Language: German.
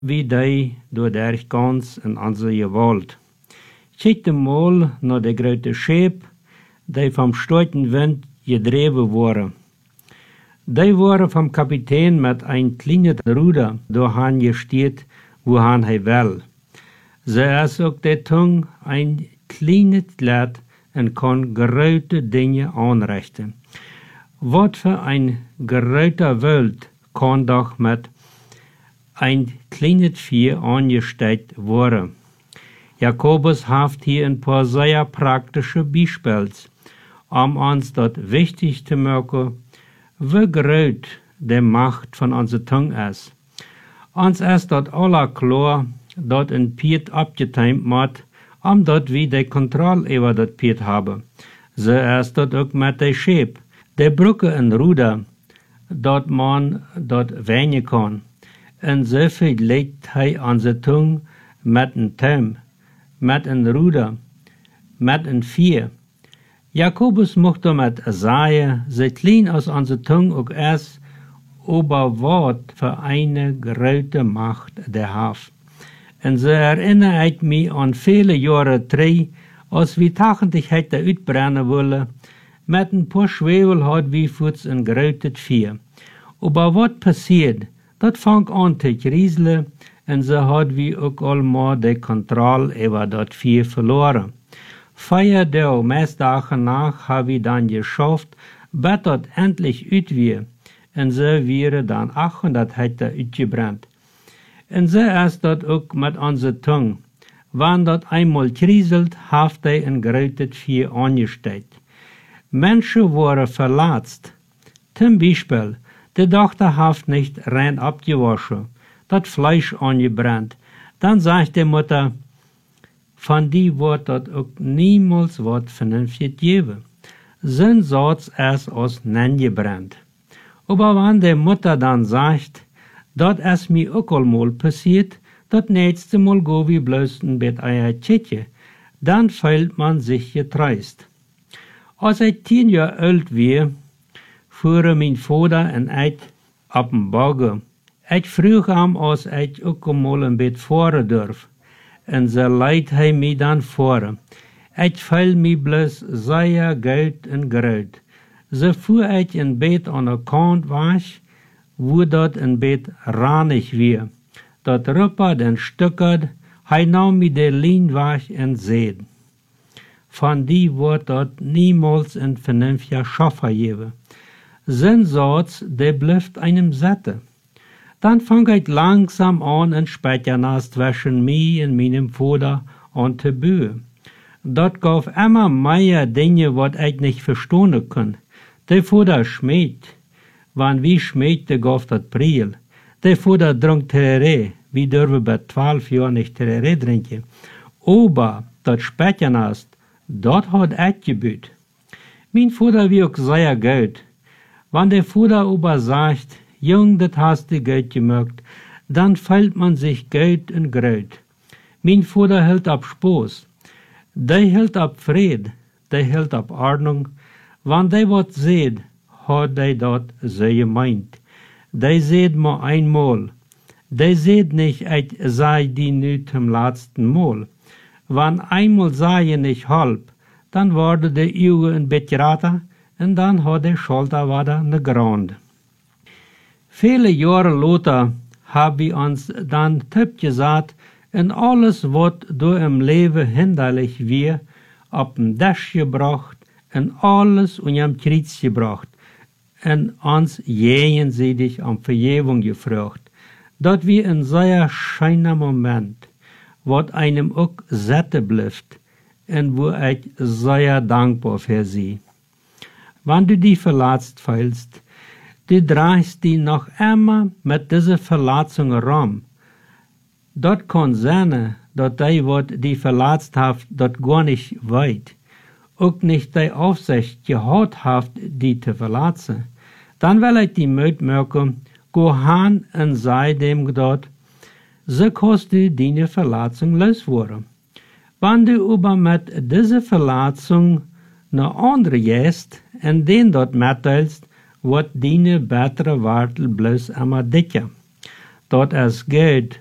wie die door der ganz in onze gewalt. Kijk de mal naar de grote scheep, die vom starken wind gedreven worden. Die waren vom Kapitän mit ein kleines Ruder doorheen gesteerd, wohin hij wil. Ze is ook de Tung ein kleines Lad en kon grote dingen aanrichten. Wat für ein groter Welt kann doch mit ein kleines Vieh angestellt worden. Jakobus haft hier ein paar sehr praktische Beispiele, uns das wichtig zu machen, wie groß die Macht von unserer Zunge ist. Uns ist das aller klar, dass ein Piet abgetimt wird, dat wir die Kontrolle über das Piet haben. So ist das auch mit der Scheep. Die brauchen ein Ruder, dat man dat weinen kann. En so viel legt hij aan zijn tong met een tuim, met een ruder, met een vier. Jakobus mocht damit sagen, so klein als unsere Tung auch ist, aber was für eine große Macht der hat. Und so erinnere ich mich an viele Jahre zurück, als wir tagentlich hätte uitbrennen wollen, mit ein paar Schwebel hat wie Fuß ein großes Vieh. Aber was passiert? Das fängt an zu rieseln, und so hat wir auch allemaal die Kontrolle über das Vieh verloren. 4 Tage, meist Tage nach, haben wir dann geschafft, bis das endlich ut wir, und so wäre dann 800 Hektar uitgebrannt. Und so ist das auch mit unserer Zunge. Wenn das einmal kriselt, hat er ein großes Vieh angestellt. Menschen waren verletzt. Zum Beispiel, die Tochter hat nicht rein abgewaschen, das Fleisch angebrannt. Dann sagt die Mutter, von die wird das auch niemals was vernünftig geben. Sein Satz ist aus gebrannt. Aber wenn die Mutter dann sagt, das ist mir auch einmal passiert, das nächste Mal go wie bloß ein Bett Eiertje, dann fühlt man sich getreist. Als ich 10 Jahre alt war, fuhren mein Vater und ich auf den Bagger. Ich frug ihm, als ich auch einmal ein Bett fahren darf. Und so leidt hij mich dann vor. Ich fühl mich bloß sehr gut und gerührt. So fuhr ich ein Bett an der Kant was, wo dort ein Bett ranig war. Dat ruppert und stückert, hij nahm mir die Lin was und seht. Von die wird dort niemals ein vernünftiger Schaffer geben. Sein Satz, der bleibt einem satte. Dann fang ich langsam an, ein Speichernass zwischen mir und meinem Vater an zu bauen. Dort gab immer mehr Dinge, was ich nicht verstehen kann. Der Vater schmied. Wenn wir schmiedten, gab das Priel. Der Vater trank Tereré. Wir dürfen bei 12 Jahren nicht Tereré trinken. Aber das Speichernass, dort hat ich gebaut. Mein Vater war auch sehr gut. Wenn der Vater aber sagt, Jung, das hast du gut gemacht, dann fällt man sich gut und gröt. Mein Vater hält ab Spaß. Der hält ab Fried, der hält ab Ordnung. Wenn der was sieht, hat der dort so gemeint. Der sieht mal einmal. Der sieht nicht, ich sei die nu zum letzten Mal. Wenn einmal sei nicht halb, dann wurde der Auge ein bisschen rater und dann hat der Schulter wieder ne Grund. Viele Jahre later haben wir uns dann Tipp gesagt, in alles, was du im Leben hinderlich wir, auf den Dash gebracht, in alles unterm Kreuz gebracht, und uns jenseitig um Vergebung gefragt. Dat wir ein sehr schöner Moment, was einem auch satte bleibt, und wo ich sehr dankbar für sie. Wenn du die verletzt fühlst, du drehst die noch immer mit dieser Verletzung rum. Dort kann sein, dass die, was die verletzt hat, dort gar nicht weit. Auch nicht die Aufsicht gehabt hat, die zu verletzen. Dann will ich die Müd merken, go hin und sei dem dort, so kannst du deine Verletzung loswerden. Wenn du aber mit dieser Verletzung eine andere gehst und den dort mitteilst, wird deine bessere Wartel bloß immer dicker. Dort ist Geld,